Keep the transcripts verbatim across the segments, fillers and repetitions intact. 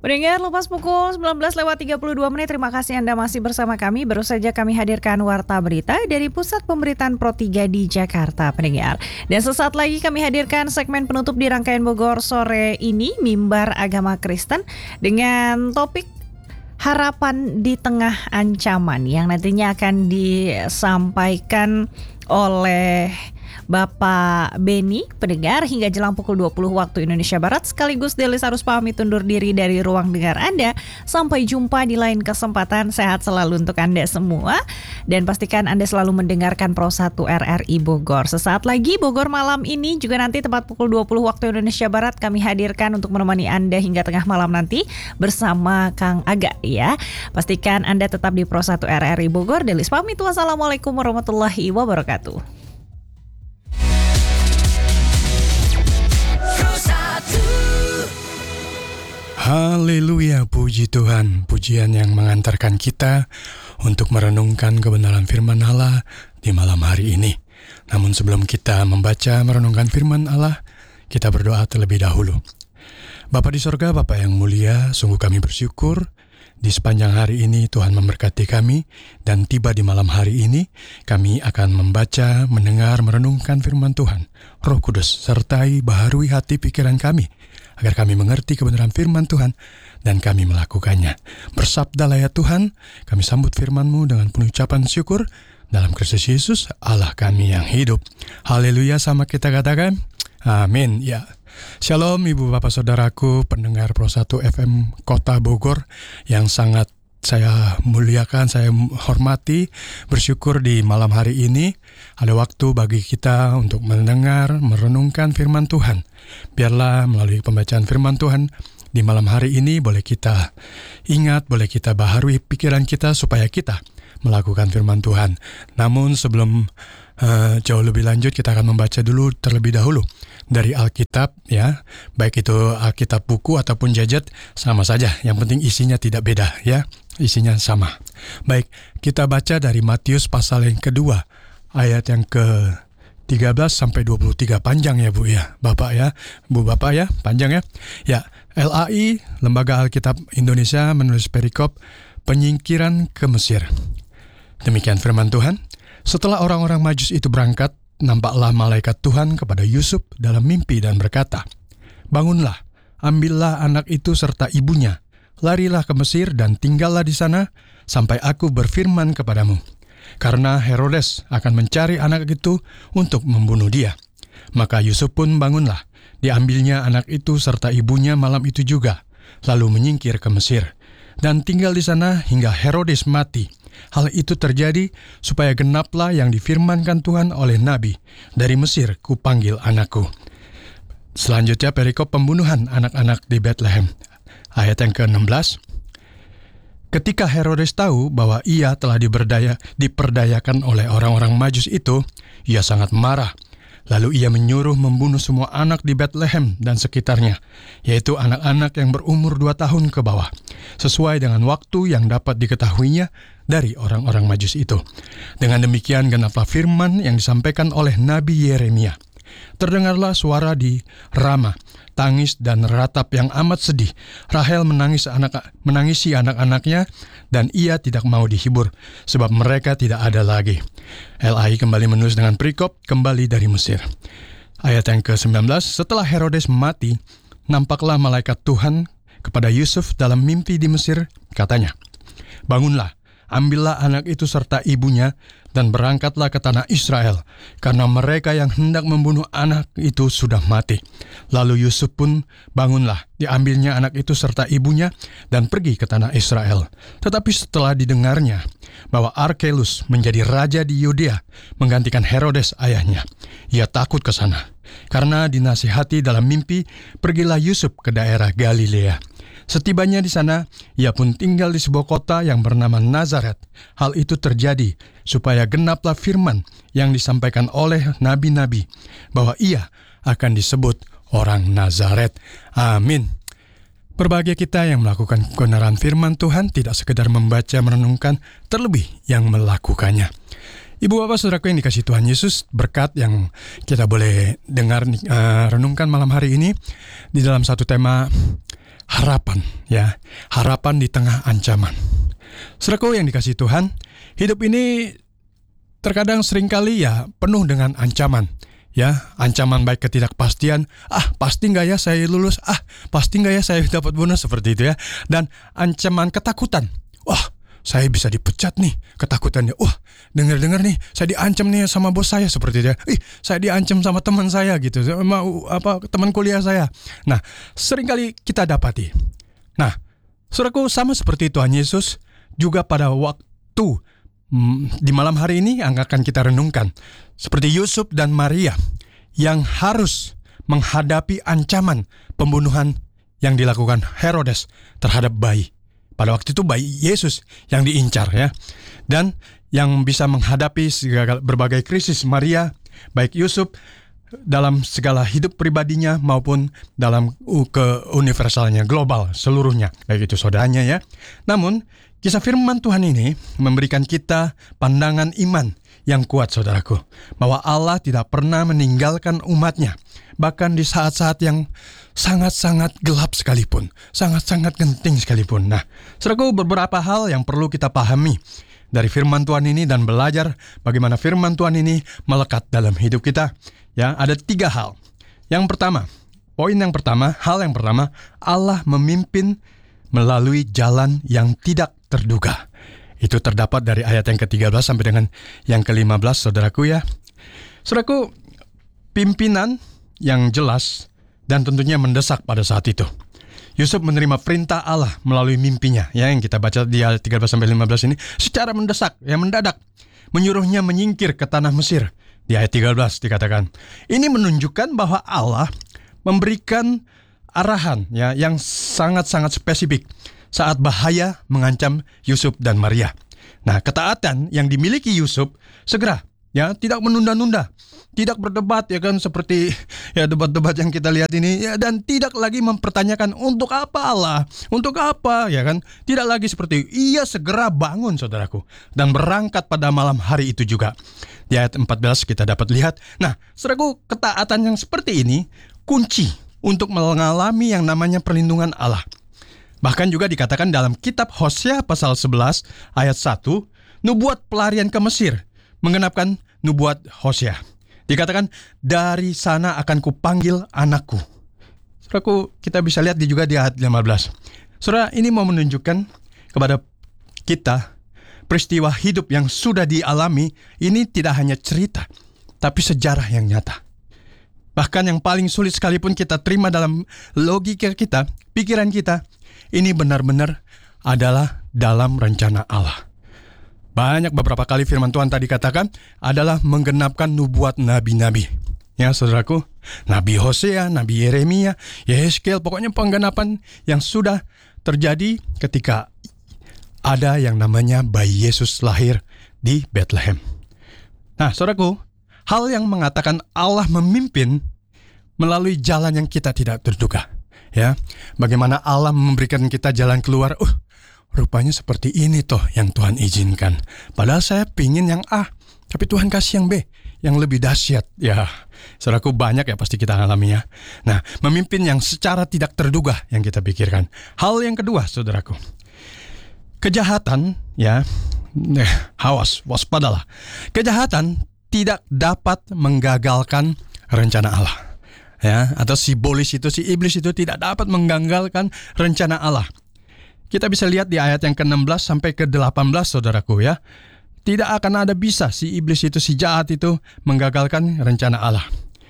Pendengar, lepas pukul sembilan belas lewat tiga puluh dua menit, terima kasih Anda masih bersama kami. Baru saja kami hadirkan Warta Berita dari Pusat Pemberitaan Pro tiga di Jakarta, pendengar. Dan sesaat lagi kami hadirkan segmen penutup di rangkaian Bogor sore ini, Mimbar Agama Kristen, dengan topik harapan di tengah ancaman yang nantinya akan disampaikan oleh Bapak Beni, pendengar, hingga jelang pukul dua puluh waktu Indonesia Barat. Sekaligus Delis harus pamit undur diri dari ruang dengar Anda. Sampai jumpa di lain kesempatan. Sehat selalu untuk Anda semua. Dan pastikan Anda selalu mendengarkan Pro satu R R I Bogor. Sesaat lagi Bogor malam ini juga nanti tepat pukul dua puluh waktu Indonesia Barat kami hadirkan untuk menemani Anda hingga tengah malam nanti bersama Kang Aga, ya. Pastikan Anda tetap di Pro satu R R I Bogor. Delis pamit. Wassalamualaikum warahmatullahi wabarakatuh. Haleluya, puji Tuhan, pujian yang mengantarkan kita untuk merenungkan kebenaran firman Allah di malam hari ini. Namun sebelum kita membaca merenungkan firman Allah, kita berdoa terlebih dahulu. Bapa di sorga, Bapa yang mulia, sungguh kami bersyukur di sepanjang hari ini Tuhan memberkati kami, dan tiba di malam hari ini kami akan membaca, mendengar, merenungkan firman Tuhan. Roh Kudus sertai baharui hati pikiran kami, agar kami mengerti kebenaran firman Tuhan dan kami melakukannya. Bersabdalah ya Tuhan, kami sambut firman-Mu dengan penuh ucapan syukur dalam Kristus Yesus, Allah kami yang hidup. Haleluya, sama kita katakan, amin. Ya, Shalom Ibu Bapak Saudaraku, pendengar Pro satu F M Kota Bogor yang sangat saya muliakan, saya hormati, bersyukur di malam hari ini ada waktu bagi kita untuk mendengar, merenungkan firman Tuhan. Biarlah melalui pembacaan firman Tuhan di malam hari ini boleh kita ingat, boleh kita baharui pikiran kita supaya kita melakukan firman Tuhan. Namun sebelum uh, jauh lebih lanjut, kita akan membaca dulu terlebih dahulu dari Alkitab, ya. Baik itu Alkitab buku ataupun gadget, sama saja. Yang penting isinya tidak beda, ya. Isinya sama. Baik, kita baca dari Matius pasal yang kedua, ayat yang ke tiga belas sampai dua puluh tiga. Panjang ya Bu ya, Bapak ya, Bu Bapak ya, panjang ya. Ya, L A I, Lembaga Alkitab Indonesia, menulis perikop penyingkiran ke Mesir. Demikian firman Tuhan. Setelah orang-orang Majus itu berangkat, nampaklah malaikat Tuhan kepada Yusuf dalam mimpi dan berkata, "Bangunlah, ambillah anak itu serta ibunya, larilah ke Mesir dan tinggallah di sana sampai aku berfirman kepadamu. Karena Herodes akan mencari anak itu untuk membunuh dia." Maka Yusuf pun bangunlah, diambilnya anak itu serta ibunya malam itu juga, lalu menyingkir ke Mesir, dan tinggal di sana hingga Herodes mati. Hal itu terjadi supaya genaplah yang difirmankan Tuhan oleh Nabi, "Dari Mesir kupanggil anakku." Selanjutnya perikop pembunuhan anak-anak di Bethlehem. Ayat yang ke enam belas. Ketika Herodes tahu bahwa ia telah diberdaya, diperdayakan oleh orang-orang Majus itu, ia sangat marah. Lalu ia menyuruh membunuh semua anak di Bethlehem dan sekitarnya, yaitu anak-anak yang berumur dua tahun ke bawah, sesuai dengan waktu yang dapat diketahuinya dari orang-orang Majus itu. Dengan demikian genaplah firman yang disampaikan oleh Nabi Yeremia. Terdengarlah suara di Rama, tangis dan ratap yang amat sedih. Rahel menangis anak, menangisi anak-anaknya, dan ia tidak mau dihibur, sebab mereka tidak ada lagi. L A I kembali menulis dengan perikop kembali dari Mesir. Ayat yang ke sembilan belas, setelah Herodes mati, nampaklah malaikat Tuhan kepada Yusuf dalam mimpi di Mesir, katanya, "Bangunlah, ambillah anak itu serta ibunya, dan berangkatlah ke tanah Israel, karena mereka yang hendak membunuh anak itu sudah mati." Lalu Yusuf pun bangunlah, diambilnya anak itu serta ibunya, dan pergi ke tanah Israel. Tetapi setelah didengarnya bahwa Arkelus menjadi raja di Yudea, menggantikan Herodes ayahnya, ia takut ke sana. Karena dinasihati dalam mimpi, pergilah Yusuf ke daerah Galilea. Setibanya di sana, ia pun tinggal di sebuah kota yang bernama Nazaret. Hal itu terjadi supaya genaplah firman yang disampaikan oleh nabi-nabi, bahwa ia akan disebut orang Nazaret. Amin. Berbahagia kita yang melakukan kebenaran firman Tuhan, tidak sekedar membaca, merenungkan, terlebih yang melakukannya. Ibu bapak saudaraku yang dikasihi Tuhan Yesus, berkat yang kita boleh dengar, uh, renungkan malam hari ini di dalam satu tema harapan, ya, harapan di tengah ancaman. Saudaraku yang dikasihi Tuhan, hidup ini terkadang seringkali ya penuh dengan ancaman. Ya, ancaman baik ketidakpastian, ah pasti nggak ya saya lulus, ah pasti nggak ya saya dapat bonus, seperti itu ya. Dan ancaman ketakutan, wah saya bisa dipecat nih, ketakutannya, wah dengar-dengar nih saya diancam nih sama bos saya, seperti itu ya. Ih, saya diancam sama teman saya gitu, sama apa teman kuliah saya. Nah, seringkali kita dapati. Nah, saudaraku, sama seperti Tuhan Yesus juga pada waktu di malam hari ini yang akan kita renungkan, seperti Yusuf dan Maria yang harus menghadapi ancaman pembunuhan yang dilakukan Herodes terhadap bayi. Pada waktu itu bayi Yesus yang diincar ya. Dan yang bisa menghadapi segala, berbagai krisis Maria, baik Yusuf dalam segala hidup pribadinya maupun dalam uh, keuniversalnya, global seluruhnya, baik itu saudaranya ya. Namun kisah firman Tuhan ini memberikan kita pandangan iman yang kuat, saudaraku, bahwa Allah tidak pernah meninggalkan umatnya, bahkan di saat-saat yang sangat-sangat gelap sekalipun, sangat-sangat genting sekalipun. Nah, saudaraku, beberapa hal yang perlu kita pahami dari firman Tuhan ini dan belajar bagaimana firman Tuhan ini melekat dalam hidup kita. Ya, ada tiga hal. Yang pertama, poin yang pertama, hal yang pertama, Allah memimpin melalui jalan yang tidak terduga. Itu terdapat dari ayat yang ke tiga belas sampai dengan yang ke lima belas, saudaraku ya. Saudaraku, pimpinan yang jelas dan tentunya mendesak pada saat itu. Yusuf menerima perintah Allah melalui mimpinya, ya, yang kita baca di ayat tiga belas sampai lima belas ini, secara mendesak, ya, mendadak, menyuruhnya menyingkir ke tanah Mesir. Di ayat tiga belas dikatakan, ini menunjukkan bahwa Allah memberikan arahan, ya, yang sangat-sangat spesifik saat bahaya mengancam Yusuf dan Maria. Nah, ketaatan yang dimiliki Yusuf segera, ya, tidak menunda-nunda, tidak berdebat, ya kan, seperti ya debat-debat yang kita lihat ini, ya, dan tidak lagi mempertanyakan untuk apa Allah, untuk apa, ya kan, tidak lagi seperti itu. Ia segera bangun, saudaraku, dan berangkat pada malam hari itu juga. Di ayat empat belas kita dapat lihat, nah, saudaraku, ketaatan yang seperti ini kunci untuk mengalami yang namanya perlindungan Allah. Bahkan juga dikatakan dalam kitab Hosea pasal sebelas ayat satu, nubuat pelarian ke Mesir menggenapkan nubuat Hosea. Dikatakan, dari sana akan kupanggil anakku. Saudaraku, kita bisa lihat juga di ayat lima belas. Saudara, ini mau menunjukkan kepada kita peristiwa hidup yang sudah dialami ini tidak hanya cerita, tapi sejarah yang nyata. Bahkan yang paling sulit sekalipun kita terima dalam logika kita, pikiran kita, ini benar-benar adalah dalam rencana Allah. Banyak beberapa kali firman Tuhan tadi katakan adalah menggenapkan nubuat nabi-nabi. Ya, saudaraku, Nabi Hosea, Nabi Yeremia, Yehezkiel, pokoknya penggenapan yang sudah terjadi ketika ada yang namanya bayi Yesus lahir di Bethlehem. Nah, saudaraku, hal yang mengatakan Allah memimpin melalui jalan yang kita tidak terduga. Ya, bagaimana Allah memberikan kita jalan keluar. Uh, rupanya seperti ini toh yang Tuhan izinkan. Padahal saya pingin yang A, tapi Tuhan kasih yang B, yang lebih dahsyat. Ya, saudaraku, banyak ya pasti kita alaminya. Nah, memimpin yang secara tidak terduga yang kita pikirkan. Hal yang kedua, saudaraku, kejahatan, ya, eh, awas, waspadalah. Kejahatan tidak dapat menggagalkan rencana Allah. Ya, atau si bolis itu, si iblis itu tidak dapat menggagalkan rencana Allah. Kita bisa lihat di ayat yang ke enam belas sampai ke delapan belas, saudaraku, ya. Tidak akan ada bisa si iblis itu, si jahat itu menggagalkan rencana Allah.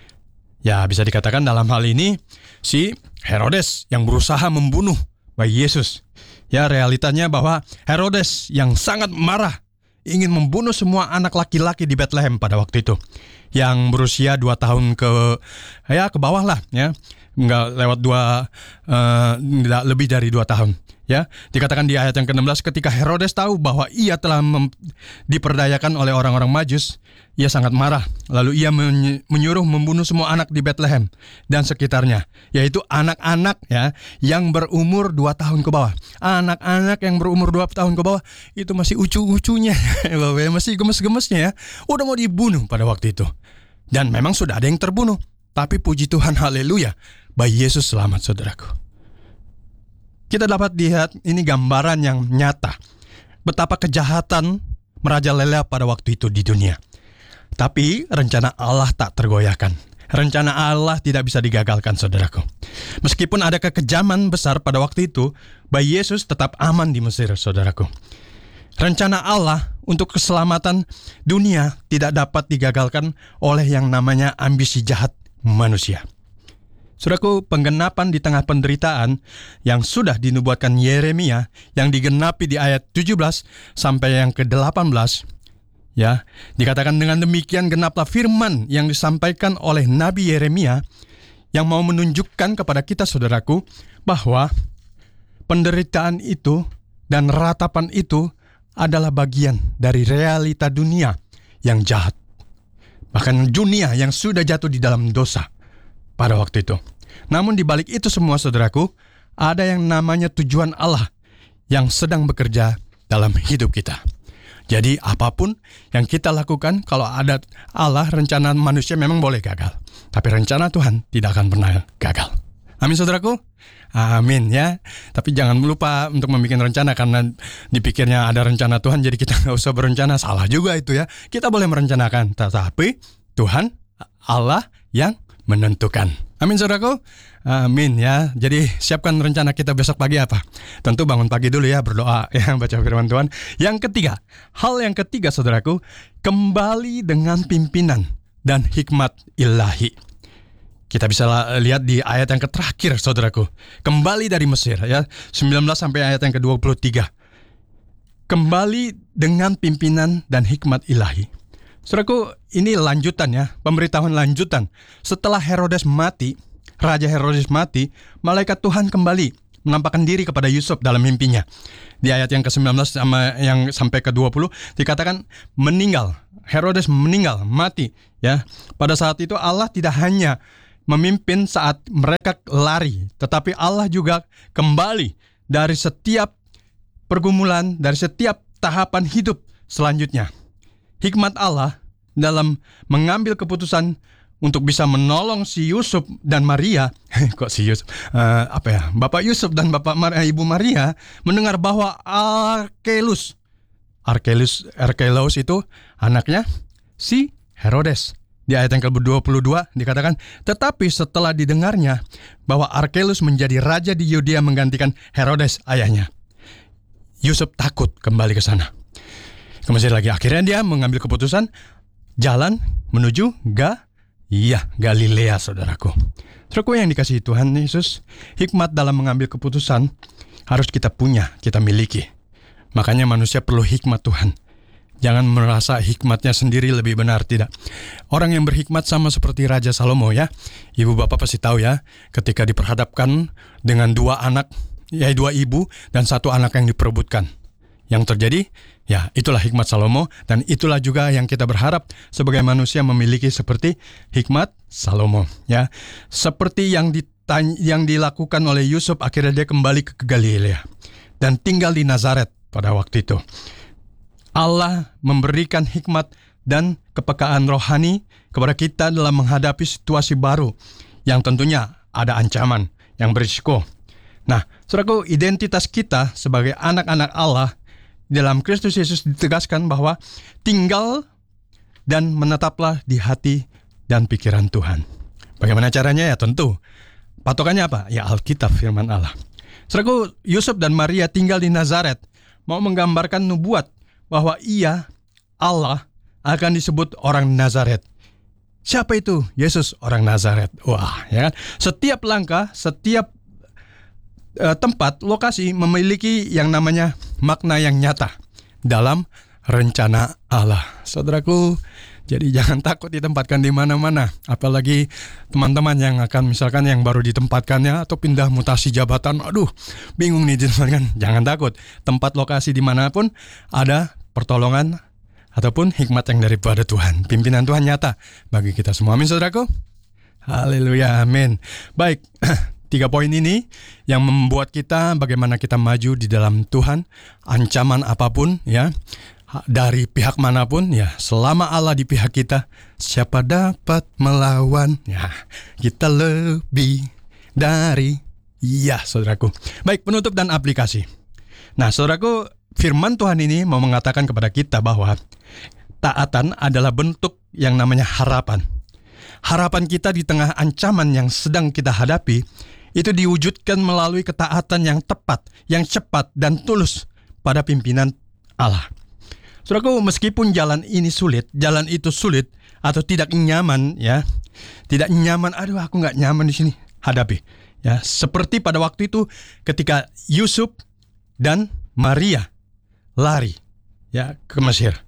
Ya, bisa dikatakan dalam hal ini si Herodes yang berusaha membunuh bayi Yesus. Ya, realitanya bahwa Herodes yang sangat marah ingin membunuh semua anak laki-laki di Bethlehem pada waktu itu, yang berusia dua tahun ke ya ke bawah lah, ya, nggak lewat dua, uh, nggak lebih dari dua tahun. Ya, dikatakan di ayat yang ke enam belas, ketika Herodes tahu bahwa ia telah mem- diperdayakan oleh orang-orang Majus, ia sangat marah. Lalu ia menye- menyuruh membunuh semua anak di Bethlehem dan sekitarnya, yaitu anak-anak, ya, yang berumur dua tahun ke bawah. Anak-anak yang berumur dua tahun ke bawah itu masih ucu-ucunya, masih gemes-gemesnya, ya, udah mau dibunuh pada waktu itu. Dan memang sudah ada yang terbunuh. Tapi puji Tuhan, haleluya, bayi Yesus selamat, saudaraku. kita dapat lihat ini gambaran yang nyata betapa kejahatan merajalela pada waktu itu di dunia. Tapi rencana Allah tak tergoyahkan. Rencana Allah tidak bisa digagalkan, saudaraku. Meskipun ada kekejaman besar pada waktu itu, bayi Yesus tetap aman di Mesir, saudaraku. Rencana Allah untuk keselamatan dunia tidak dapat digagalkan oleh yang namanya ambisi jahat manusia. Saudaraku, penggenapan di tengah penderitaan yang sudah dinubuatkan Yeremia, yang digenapi di ayat tujuh belas sampai yang ke delapan belas, ya, dikatakan dengan demikian genaplah firman yang disampaikan oleh Nabi Yeremia yang mau menunjukkan kepada kita, saudaraku, bahwa penderitaan itu dan ratapan itu adalah bagian dari realita dunia yang jahat. Bahkan dunia yang sudah jatuh di dalam dosa pada waktu itu. Namun di balik itu semua, saudaraku, ada yang namanya tujuan Allah yang sedang bekerja dalam hidup kita. Jadi apapun yang kita lakukan, kalau ada Allah, rencana manusia memang boleh gagal. Tapi rencana Tuhan tidak akan pernah gagal. Amin, saudaraku? Amin, ya. Tapi jangan lupa untuk membuat rencana, karena dipikirnya ada rencana Tuhan, jadi kita nggak usah berencana. Salah juga itu, ya. Kita boleh merencanakan, tetapi Tuhan Allah yang menentukan. Amin, saudaraku? Amin, ya. Jadi siapkan rencana kita besok pagi apa? Tentu bangun pagi dulu, ya, berdoa, ya, baca firman Tuhan. Yang ketiga, hal yang ketiga, saudaraku, kembali dengan pimpinan dan hikmat ilahi. Kita bisa lihat di ayat yang terakhir, saudaraku. Kembali dari Mesir, ya, sembilan belas sampai ayat yang ke dua puluh tiga. Kembali dengan pimpinan dan hikmat ilahi. Saudaraku, ini lanjutan, ya, pemberitahuan lanjutan. Setelah Herodes mati, Raja Herodes mati, malaikat Tuhan kembali menampakkan diri kepada Yusuf dalam mimpinya. Di ayat yang ke sembilan belas sama yang sampai ke dua puluh dikatakan meninggal. Herodes meninggal, mati, ya. Pada saat itu Allah tidak hanya memimpin saat mereka lari, tetapi Allah juga kembali dari setiap pergumulan, dari setiap tahapan hidup selanjutnya. Hikmat Allah dalam mengambil keputusan untuk bisa menolong si Yusuf dan Maria, kok si Yusuf, uh, apa ya, Bapak Yusuf dan Bapak Mar- Ibu Maria mendengar bahwa Arkelus, Arkelus, Arkelus itu anaknya si Herodes. Di ayat yang ke dua puluh dua dikatakan, tetapi setelah didengarnya bahwa Arkelus menjadi raja di Yudea menggantikan Herodes ayahnya, Yusuf takut kembali ke sana. Ke Mesir lagi. Akhirnya dia mengambil keputusan jalan menuju ga, iya, Galilea, saudaraku. Saudaraku yang dikasihi Tuhan Yesus, hikmat dalam mengambil keputusan harus kita punya, kita miliki. Makanya manusia perlu hikmat Tuhan. Jangan merasa hikmatnya sendiri lebih benar, tidak. Orang yang berhikmat sama seperti Raja Salomo, ya. Ibu bapak pasti tahu, ya, ketika diperhadapkan dengan dua anak, ya, dua ibu dan satu anak yang diperebutkan. Yang terjadi, ya, itulah hikmat Salomo, dan itulah juga yang kita berharap sebagai manusia memiliki seperti hikmat Salomo, ya. Seperti yang ditanya, yang dilakukan oleh Yusuf, akhirnya dia kembali ke Galilea dan tinggal di Nazaret pada waktu itu. Allah memberikan hikmat dan kepekaan rohani kepada kita dalam menghadapi situasi baru yang tentunya ada ancaman yang berisiko. Nah, saudaraku, identitas kita sebagai anak-anak Allah dalam Kristus Yesus ditegaskan bahwa tinggal dan menetaplah di hati dan pikiran Tuhan. Bagaimana caranya? Ya tentu patokannya apa? Ya Alkitab, firman Allah. Saudaraku, Yusuf dan Maria tinggal di Nazaret mau menggambarkan nubuat bahwa ia, Allah, akan disebut orang Nazaret. Siapa itu? Yesus, orang Nazaret. Wah, ya kan? Setiap langkah, setiap uh, tempat, lokasi memiliki yang namanya makna yang nyata dalam rencana Allah. Saudaraku, jadi jangan takut ditempatkan di mana-mana. Apalagi teman-teman yang akan misalkan yang baru ditempatkannya atau pindah mutasi jabatan. Aduh, bingung nih ditempatkan. Jangan takut. Tempat lokasi dimanapun ada pertolongan ataupun hikmat yang daripada Tuhan. Pimpinan Tuhan nyata bagi kita semua. Amin, saudaraku. Haleluya, amin. Baik, tiga poin ini yang membuat kita bagaimana kita maju di dalam Tuhan. Ancaman apapun, ya, dari pihak manapun, ya, selama Allah di pihak kita, siapa dapat melawan? Ya, kita lebih dari Iya, saudaraku. Baik, penutup dan aplikasi. Nah, saudaraku, firman Tuhan ini mau mengatakan kepada kita bahwa taatan adalah bentuk yang namanya harapan. Harapan kita di tengah ancaman yang sedang kita hadapi itu diwujudkan melalui ketaatan yang tepat, yang cepat dan tulus pada pimpinan Allah. Saudaraku, meskipun jalan ini sulit, jalan itu sulit atau tidak nyaman, ya, tidak nyaman. Aduh, aku nggak nyaman di sini. Hadapi, ya. Seperti pada waktu itu ketika Yusuf dan Maria lari, ya, ke Mesir.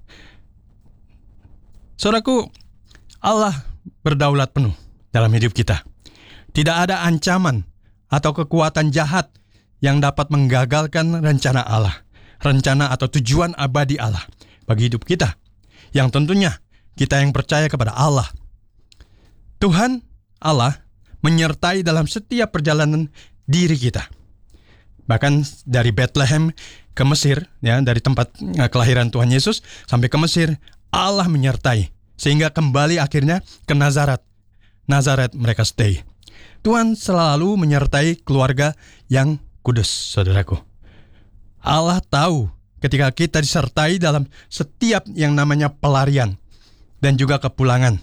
Saudaraku, Allah berdaulat penuh dalam hidup kita. Tidak ada ancaman atau kekuatan jahat yang dapat menggagalkan rencana Allah, rencana atau tujuan abadi Allah bagi hidup kita, yang tentunya kita yang percaya kepada Allah. Tuhan Allah menyertai dalam setiap perjalanan diri kita. Bahkan dari Bethlehem ke Mesir, ya, dari tempat kelahiran Tuhan Yesus sampai ke Mesir, Allah menyertai sehingga kembali akhirnya ke Nazaret. Nazaret mereka stay. Tuhan selalu menyertai keluarga yang kudus, saudaraku. Allah tahu ketika kita disertai dalam setiap yang namanya pelarian dan juga kepulangan.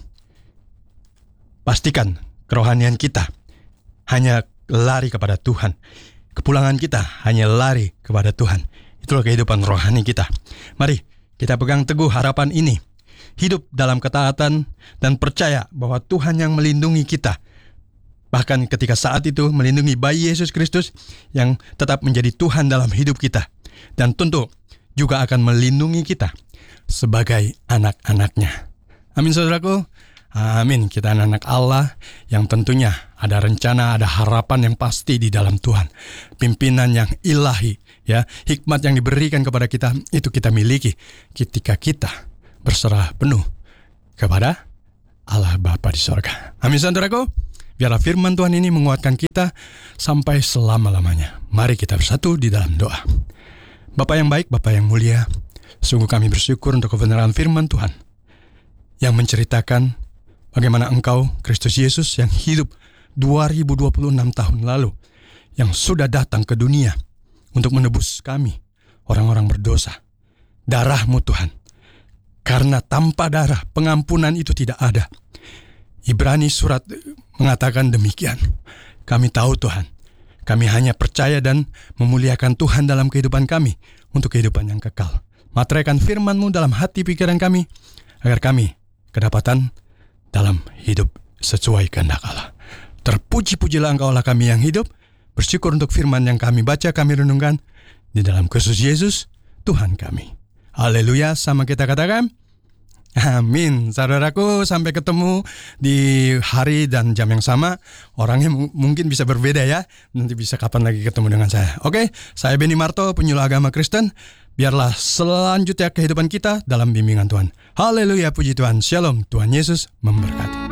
Pastikan kerohanian kita hanya lari kepada Tuhan. Kepulangan kita hanya lari kepada Tuhan. Itulah kehidupan rohani kita. Mari kita pegang teguh harapan ini. Hidup dalam ketaatan dan percaya bahwa Tuhan yang melindungi kita. Bahkan ketika saat itu melindungi bayi Yesus Kristus yang tetap menjadi Tuhan dalam hidup kita. Dan tentu juga akan melindungi kita sebagai anak-anaknya. Amin, saudaraku. Amin, kita anak-anak Allah yang tentunya ada rencana, ada harapan yang pasti di dalam Tuhan. Pimpinan yang ilahi, ya, hikmat yang diberikan kepada kita, itu kita miliki ketika kita berserah penuh kepada Allah Bapa di sorga. Amin, saudaraku. Biarlah firman Tuhan ini menguatkan kita sampai selama-lamanya. Mari kita bersatu di dalam doa. Bapa yang baik, Bapa yang mulia, sungguh kami bersyukur untuk kebenaran firman Tuhan yang menceritakan bagaimana Engkau, Kristus Yesus yang hidup dua ribu dua puluh enam tahun lalu, yang sudah datang ke dunia untuk menebus kami, orang-orang berdosa. Darah-Mu Tuhan, karena tanpa darah pengampunan itu tidak ada. Ibrani surat mengatakan demikian. Kami tahu Tuhan, kami hanya percaya dan memuliakan Tuhan dalam kehidupan kami untuk kehidupan yang kekal. Materaikan firman-Mu dalam hati pikiran kami, agar kami kedapatan dalam hidup sesuai kehendak Allah. Terpuji-pujilah Engkau Allah kami yang hidup. Bersyukur untuk firman yang kami baca, kami renungkan di dalam Kristus Yesus, Tuhan kami. Haleluya, sama kita katakan, amin. Saudaraku, sampai ketemu di hari dan jam yang sama. Orangnya m- mungkin bisa berbeda ya. Nanti bisa kapan lagi ketemu dengan saya. Oke, saya Benny Marto, penyuluh agama Kristen. Biarlah selanjutnya kehidupan kita dalam bimbingan Tuhan. Haleluya, puji Tuhan. Shalom, Tuhan Yesus memberkati.